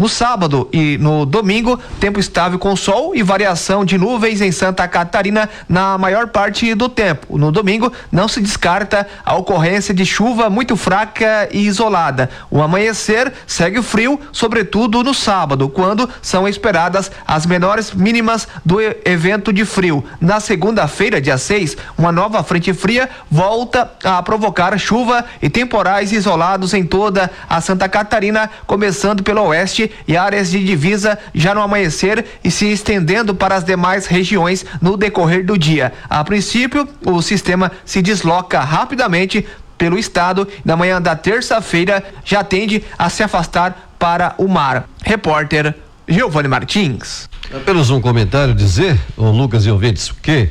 No sábado e no domingo, tempo estável com sol e variação de nuvens em Santa Catarina na maior parte do tempo. No domingo, não se descarta a ocorrência de chuva muito fraca e isolada. O amanhecer segue frio, sobretudo no sábado, quando são esperadas as menores mínimas do evento de frio. Na segunda-feira, dia 6, uma nova frente fria volta a provocar chuva e temporais isolados em toda a Santa Catarina, começando pelo oeste e áreas de divisa já no amanhecer e se estendendo para as demais regiões no decorrer do dia. A princípio, o sistema se desloca rapidamente pelo estado e na manhã da terça-feira já tende a se afastar para o mar. Repórter Giovanni Martins. Apenas um comentário dizer, Lucas e ouvintes, que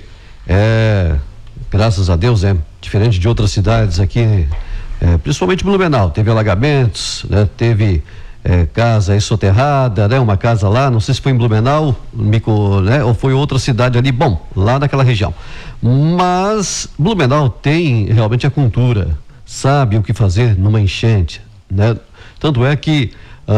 graças a Deus diferente de outras cidades aqui, principalmente Blumenau, teve alagamentos, né? Teve casa soterrada, né? Uma casa lá, não sei se foi em Blumenau, né? Ou foi outra cidade ali, bom, lá naquela região. Mas Blumenau tem realmente a cultura, sabe o que fazer numa enchente, né? Tanto é que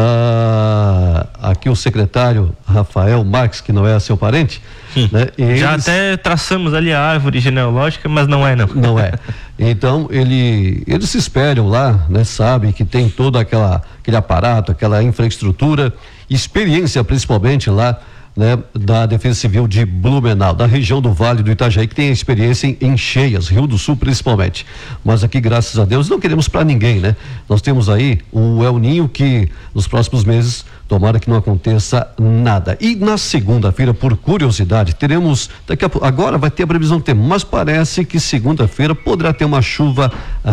aqui o secretário Rafael Marques, que não é seu parente, né? Já até traçamos ali a árvore genealógica, mas não é não. Não é. Então eles se esperam lá, né? Sabem que tem todo aquele aparato, aquela infraestrutura, experiência principalmente lá, né, da Defesa Civil de Blumenau, da região do Vale do Itajaí, que tem experiência em cheias, Rio do Sul principalmente. Mas aqui, graças a Deus, não queremos para ninguém, né? Nós temos aí o El Ninho, que nos próximos meses tomara que não aconteça nada. E na segunda-feira, por curiosidade, teremos, agora vai ter a previsão do tempo, mas parece que segunda-feira poderá ter uma chuva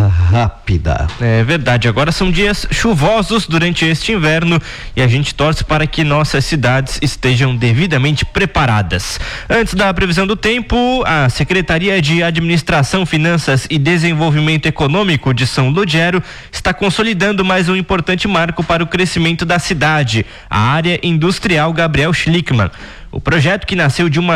rápida. É verdade, agora são dias chuvosos durante este inverno e a gente torce para que nossas cidades estejam devidamente preparadas. Antes da previsão do tempo, a Secretaria de Administração, Finanças e Desenvolvimento Econômico de São Lugero está consolidando mais um importante marco para o crescimento da cidade, a área industrial Gabriel Schlickman. O projeto, que nasceu de um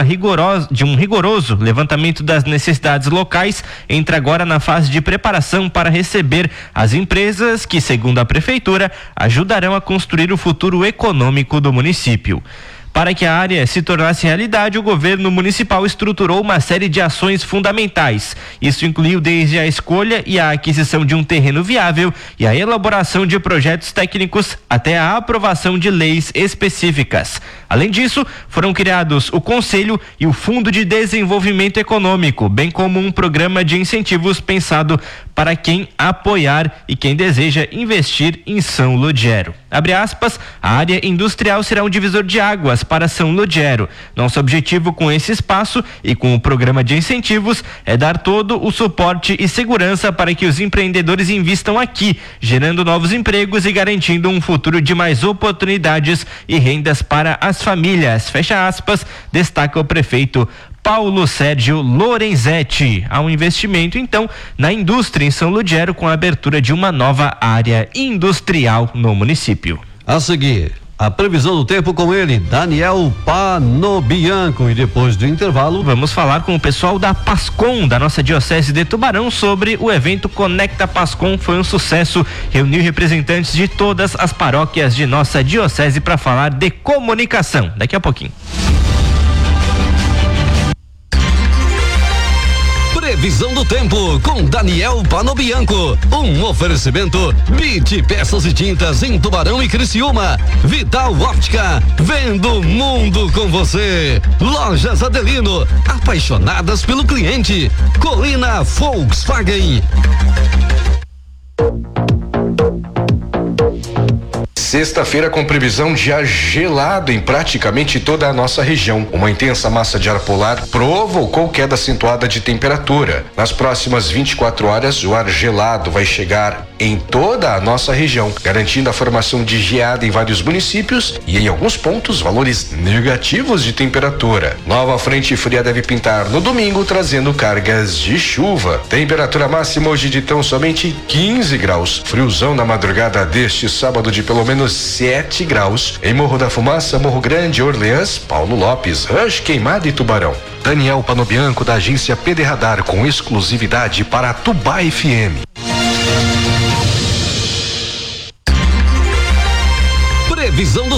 rigoroso levantamento das necessidades locais, entra agora na fase de preparação para receber as empresas que, segundo a prefeitura, ajudarão a construir o futuro econômico do município. Para que a área se tornasse realidade, o governo municipal estruturou uma série de ações fundamentais. Isso incluiu desde a escolha e a aquisição de um terreno viável e a elaboração de projetos técnicos até a aprovação de leis específicas. Além disso, foram criados o Conselho e o Fundo de Desenvolvimento Econômico, bem como um programa de incentivos pensado para quem apoiar e quem deseja investir em São Lugero. Abre aspas, a área industrial será um divisor de águas para São Lugero. Nosso objetivo com esse espaço e com o programa de incentivos é dar todo o suporte e segurança para que os empreendedores invistam aqui, gerando novos empregos e garantindo um futuro de mais oportunidades e rendas para as famílias. Fecha aspas, destaca o prefeito Paulo Sérgio Lorenzetti. Há um investimento, então, na indústria em São Lugero com a abertura de uma nova área industrial no município. A seguir, a previsão do tempo com ele, Daniel Panobianco, e depois do intervalo vamos falar com o pessoal da Pascom, da nossa Diocese de Tubarão, sobre o evento Conecta Pascom. Foi um sucesso, reuniu representantes de todas as paróquias de nossa Diocese para falar de comunicação. Daqui a pouquinho. Previsão do tempo com Daniel Panobianco. Um oferecimento BIT Peças e Tintas em Tubarão e Criciúma. Vital Óptica, vendo o mundo com você. Lojas Adelino, apaixonadas pelo cliente. Colina Volkswagen. Sexta-feira com previsão de ar gelado em praticamente toda a nossa região. Uma intensa massa de ar polar provocou queda acentuada de temperatura. Nas próximas 24 horas, o ar gelado vai chegar em toda a nossa região, garantindo a formação de geada em vários municípios e, em alguns pontos, valores negativos de temperatura. Nova frente fria deve pintar no domingo, trazendo cargas de chuva. Temperatura máxima hoje de tão somente 15 graus. Friozão na madrugada deste sábado de pelo menos 7 graus. Em Morro da Fumaça, Morro Grande, Orleans, Paulo Lopes, Rancho Queimado e Tubarão. Daniel Panobianco, da agência PD Radar, com exclusividade para Tubá FM.